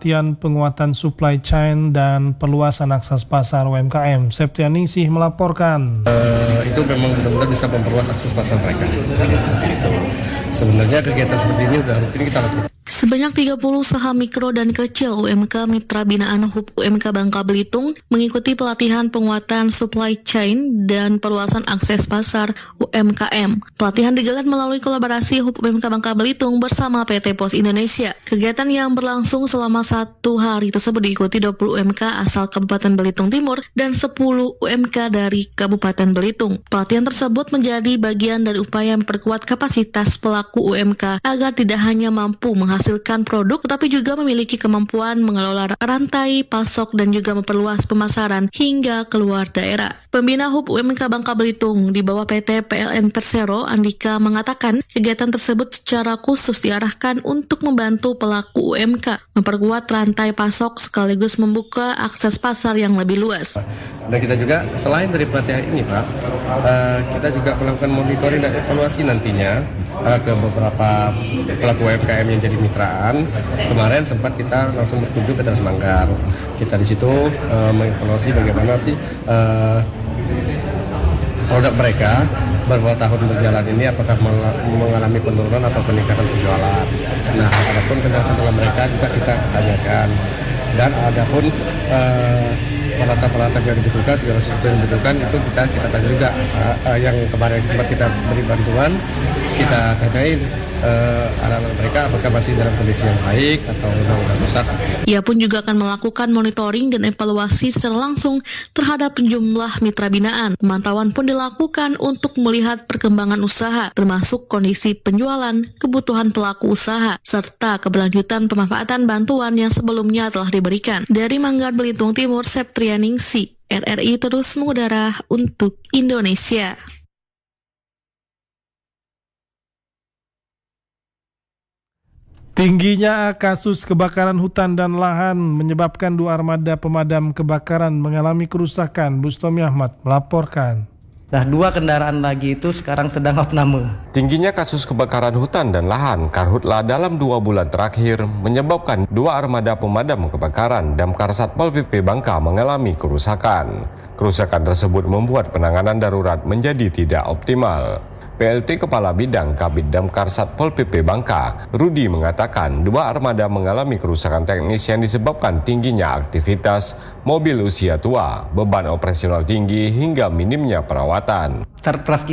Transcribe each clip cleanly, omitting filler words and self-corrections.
pelatihan penguatan supply chain dan perluasan akses pasar UMKM. Septianingsih melaporkan. Itu memang benar-benar bisa memperluas akses pasar mereka. Gitu. Sebenarnya kegiatan seperti ini sudah rutin kita lakukan. Sebanyak 30 usaha mikro dan kecil UMK Mitra Binaan HUP UMK Bangka Belitung mengikuti pelatihan penguatan supply chain dan perluasan akses pasar UMKM. Pelatihan digelar melalui kolaborasi HUP UMK Bangka Belitung bersama PT Pos Indonesia. Kegiatan yang berlangsung selama 1 hari tersebut diikuti 20 UMK asal Kabupaten Belitung Timur dan 10 UMK dari Kabupaten Belitung. Pelatihan tersebut menjadi bagian dari upaya memperkuat kapasitas pelaku UMK agar tidak hanya mampu menghasilkan produk, tetapi juga memiliki kemampuan mengelola rantai pasok dan juga memperluas pemasaran hingga keluar daerah. Pembina HUP UMK Bangka Belitung di bawah PT PLN Persero, Andika, mengatakan kegiatan tersebut secara khusus diarahkan untuk membantu pelaku UMK memperkuat rantai pasok sekaligus membuka akses pasar yang lebih luas. Dan kita juga selain dari pelatihan ini, Pak, kita juga melakukan monitoring dan evaluasi nantinya ke beberapa pelaku UMKM yang jadi mitraan. Kemarin sempat kita langsung berkunjung ke Teras Manggar. Kita di situ mengevaluasi bagaimana sih produk mereka beberapa tahun berjalan ini, apakah mengalami penurunan atau peningkatan penjualan. Nah, adapun kendala-kendala mereka juga kita tanyakan. Dan adapun peralatan-peralatan yang dibutuhkan, segala sesuatu yang dibutuhkan itu kita tanya juga. Yang kemarin sempat kita beri bantuan, kita tanyain anak-anak mereka apakah masih dalam kondisi yang baik atau sudah rusak. Ia pun juga akan melakukan monitoring dan evaluasi secara langsung terhadap jumlah mitra binaan. Pemantauan pun dilakukan untuk melihat perkembangan usaha, termasuk kondisi penjualan, kebutuhan pelaku usaha, serta keberlanjutan pemanfaatan bantuan yang sebelumnya telah diberikan. Dari Manggar Belitung Timur, Septrianingsih, RRI terus mengudara untuk Indonesia. Tingginya kasus kebakaran hutan dan lahan menyebabkan 2 armada pemadam kebakaran mengalami kerusakan. Bustomi Ahmad melaporkan. Nah, 2 kendaraan lagi itu sekarang sedang opname. Tingginya kasus kebakaran hutan dan lahan karhutla dalam 2 bulan terakhir menyebabkan 2 armada pemadam kebakaran Damkar Satpol PP Bangka mengalami kerusakan. Kerusakan tersebut membuat penanganan darurat menjadi tidak optimal. PLT Kepala Bidang Kabid Damkar Satpol PP Bangka, Rudi, mengatakan 2 armada mengalami kerusakan teknis yang disebabkan tingginya aktivitas, mobil usia tua, beban operasional tinggi, hingga minimnya perawatan. Surplus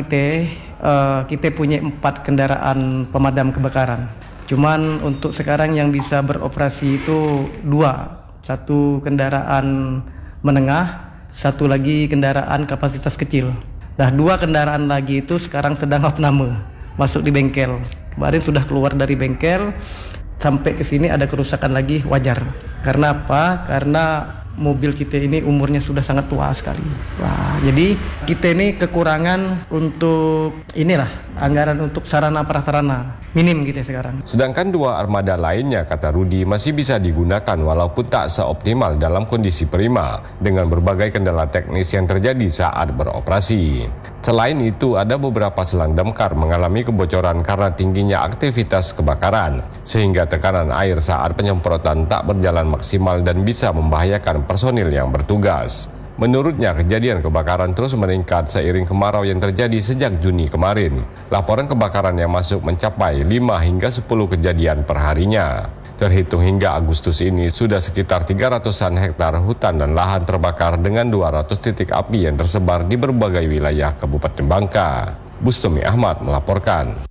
kita punya 4 kendaraan pemadam kebakaran. Cuman untuk sekarang yang bisa beroperasi itu 2. 1 kendaraan menengah, 1 lagi kendaraan kapasitas kecil. Nah, 2 kendaraan lagi itu sekarang sedang opname, masuk di bengkel. Kemarin sudah keluar dari bengkel, sampai ke sini ada kerusakan lagi, wajar. Karena apa? Karena mobil kita ini umurnya sudah sangat tua sekali. Wah, jadi kita ini kekurangan untuk anggaran untuk sarana prasarana minim kita sekarang. Sedangkan 2 armada lainnya, kata Rudi, masih bisa digunakan walaupun tak seoptimal dalam kondisi prima dengan berbagai kendala teknis yang terjadi saat beroperasi. Selain itu, ada beberapa selang damkar mengalami kebocoran karena tingginya aktivitas kebakaran, sehingga tekanan air saat penyemprotan tak berjalan maksimal dan bisa membahayakan personil yang bertugas. Menurutnya, kejadian kebakaran terus meningkat seiring kemarau yang terjadi sejak Juni kemarin. Laporan kebakaran yang masuk mencapai 5 hingga 10 kejadian perharinya. Terhitung hingga Agustus ini, sudah sekitar 300-an hektar hutan dan lahan terbakar dengan 200 titik api yang tersebar di berbagai wilayah Kabupaten Bangka. Bustomi Ahmad melaporkan.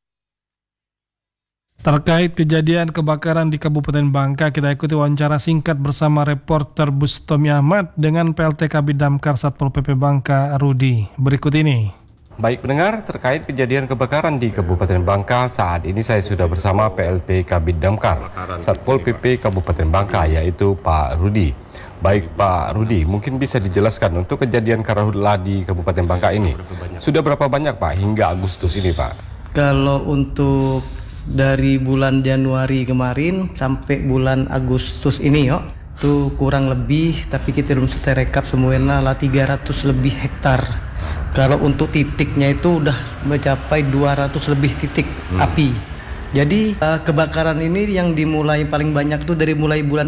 Terkait kejadian kebakaran di Kabupaten Bangka, kita ikuti wawancara singkat bersama reporter Bustomi Ahmad dengan PLT Kabid Damkar Satpol PP Bangka, Rudi. Berikut ini. Baik pendengar, terkait kejadian kebakaran di Kabupaten Bangka, saat ini saya sudah bersama PLT Kabid Damkar Satpol PP Kabupaten Bangka, yaitu Pak Rudi. Baik Pak Rudi, mungkin bisa dijelaskan untuk kejadian karhutla di Kabupaten Bangka ini. Sudah berapa banyak Pak hingga Agustus ini Pak? Kalau untuk dari bulan Januari kemarin sampai bulan Agustus ini itu kurang lebih, tapi kita belum selesai rekap semuanya lah 300 lebih hektar. Kalau untuk titiknya itu udah mencapai 200 lebih titik api. Jadi kebakaran ini yang dimulai paling banyak tuh dari mulai bulan